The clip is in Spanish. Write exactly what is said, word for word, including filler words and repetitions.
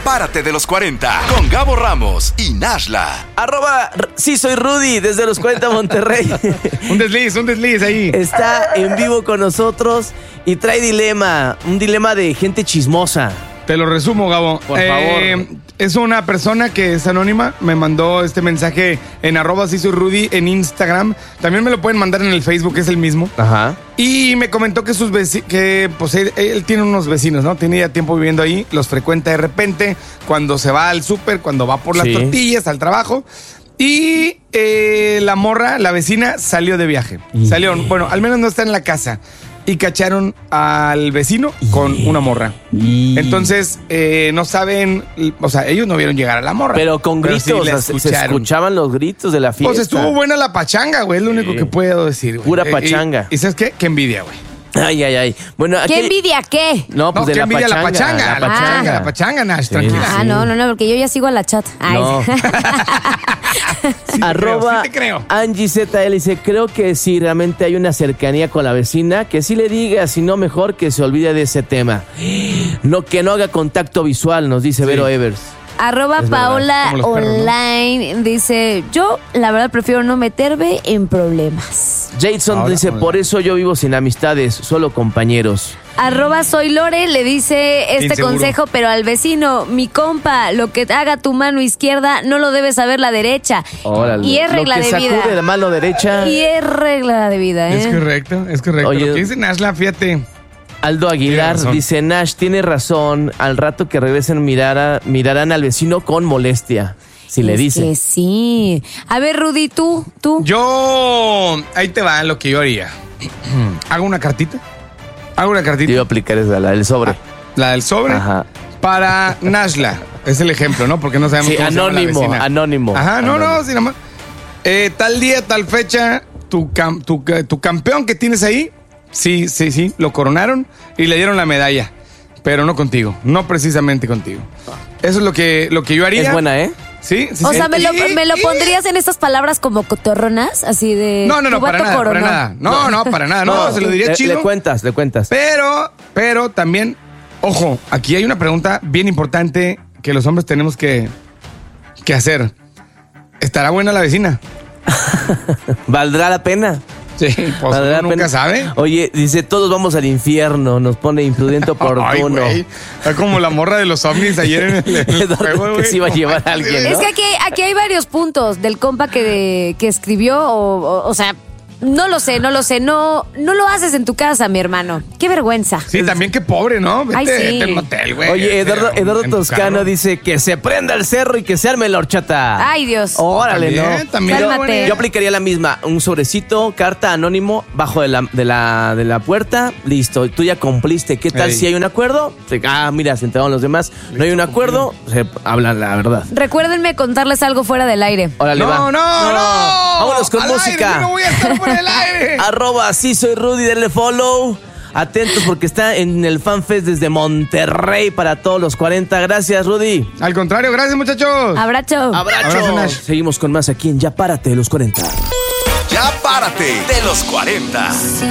Párate de los cuarenta con Gabo Ramos y Nashla. Arroba, sí soy Rudy, desde los cuarenta Monterrey. Un desliz, un desliz ahí. Está en vivo con nosotros y trae dilema, un dilema de gente chismosa. Te lo resumo, Gabo. Por eh, favor. Es una persona que es anónima. Me mandó este mensaje en arroba sí soy Rudy en Instagram. También me lo pueden mandar en el Facebook, es el mismo. Ajá. Y me comentó que sus vecinos, que pues él, él tiene unos vecinos, ¿no? Tiene ya tiempo viviendo ahí, los frecuenta de repente, cuando se va al súper, cuando va por las Sí. tortillas, al trabajo. Y eh, la morra, la vecina, salió de viaje. Y- Salió, bueno, al menos no está en la casa. Y cacharon al vecino con una morra. Y- Entonces, eh, no saben, o sea, ellos no vieron llegar a la morra. Pero con gritos, sí o la sea, se- se escucharon. escuchaban los gritos de la fiesta. Pues estuvo buena la pachanga, güey, es lo único Sí. que puedo decir, güey. Pura Eh, y- pachanga. Y, ¿sabes qué? Qué envidia, güey. Ay, ay, ay. Bueno, aquí... ¿Qué envidia qué? No, pues No, de qué la envidia pachanga. la pachanga, la pachanga, la pachanga, Nash, Sí, tranquila. Ah, sí. no, no, no, porque yo ya sigo a la chat. Ay. No. Sí te Arroba creo, sí te creo. Angie Z L dice, creo que si realmente hay una cercanía con la vecina, que sí le diga, si no mejor que se olvide de ese tema. No, que no haga contacto visual, nos dice Vero Evers. Arroba Es verdad, Paola como los perros, ¿no? Online dice, yo la verdad prefiero no meterme en problemas. Jason Ahora, dice, hola. por eso yo vivo sin amistades, solo compañeros. Arroba Soy Lore le dice este Inseguro. consejo, pero al vecino, mi compa, lo que haga tu mano izquierda no lo debe saber la derecha. Órale. Y es regla Lo que de vida. sacude la mano derecha. Y es regla de vida, ¿eh? Es correcto, es correcto. Oye, Lo que dice Nashla, fíjate. Aldo Tiene Aguilar razón. dice, Nash tiene razón, al rato que regresen mirara, mirarán al vecino con molestia, si le Es dice. que sí. A ver, Rudy, tú, tú. Yo, ahí te va lo que yo haría. Hago una cartita. Hago una Te cartita. iba a aplicar esa, la del sobre. La del sobre. Ajá. Para Nashla. Es el ejemplo, ¿no? Porque no sabemos Sí, cómo se llama la anónimo, vecina. anónimo. Ajá, no, Anónimo. no, sí, nada más. Eh, tal día, tal fecha, tu, cam- tu, tu campeón que tienes ahí, sí, sí, sí, lo coronaron y le dieron la medalla. Pero no contigo, no precisamente contigo. Eso es lo que, lo que yo haría. Es buena, ¿eh? Sí, sí, O sí. sea, ¿me lo, Y- me lo y- pondrías en estas palabras como cotorronas? Así de... No, no, no, tu para vato nada, para coronó. nada. No, no, para nada. No, se lo diría le, chido. Le cuentas, le cuentas. Pero, pero también, ojo, aquí hay una pregunta bien importante que los hombres tenemos que, que hacer. ¿Estará buena la vecina? ¿Valdrá la pena? Sí, pues ¿Valdrá uno la nunca pena? sabe. Oye, dice, todos vamos al infierno, nos pone imprudente Ay, oportuno. güey. Está como la morra de los ovnis ayer en el, en el Eduardo, juego, que güey. se iba a llevar a alguien, ¿no? Es que aquí, aquí hay varios puntos del compa que, que escribió, o, o, o sea, no lo sé, no lo sé, no, no lo haces en tu casa, mi hermano. Qué vergüenza. Sí, también qué pobre, ¿no? Vete, Ay, sí. vete al motel, güey. Oye, Eduardo, Vete, Eduardo en tu Toscano carro. dice que se prenda el cerro y que se arme la horchata. Ay, Dios. Órale, También, ¿no? también. Yo- Cálmate. Yo aplicaría la misma. Un sobrecito, carta anónimo, bajo de la, de la, de la puerta. Listo. Tú ya cumpliste. ¿Qué tal Ey. si hay un acuerdo? Se- Ah, mira, se enteraron los demás. No hay un acuerdo, se hablan la verdad. Recuérdenme contarles algo fuera del aire. Órale, No, va. no, no. Vámonos con Al música. aire, yo no voy a estar por el aire. Arroba, sí soy Rudy, denle follow. Atentos porque está en el FanFest desde Monterrey para todos los cuarenta. Gracias, Rudy. Al contrario, gracias, muchachos. Abracho. Abracho. Abrazo, Nash. Seguimos con más aquí en Ya Párate de los cuarenta. Ya párate de los cuarenta.